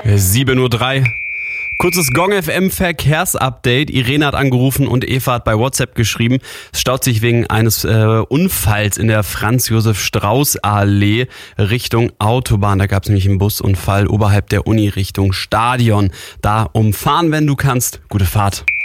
7:03 Uhr. Kurzes Gong FM Verkehrsupdate. Irene hat angerufen und Eva hat bei WhatsApp geschrieben, es staut sich wegen eines Unfalls in der Franz-Josef-Strauß-Allee Richtung Autobahn. Da gab es nämlich einen Busunfall oberhalb der Uni Richtung Stadion. Da umfahren, wenn du kannst. Gute Fahrt.